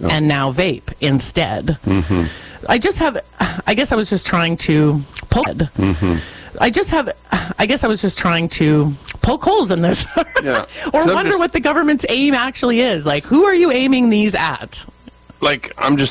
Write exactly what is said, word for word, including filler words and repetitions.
and now vape instead. Mm-hmm. I just have, I guess I was just trying to poke. Mm-hmm. I just have, I guess I was just trying to poke holes in this. Yeah. Or So I'm wonder just- what the government's aim actually is. Like, who are you aiming these at? Like, I'm just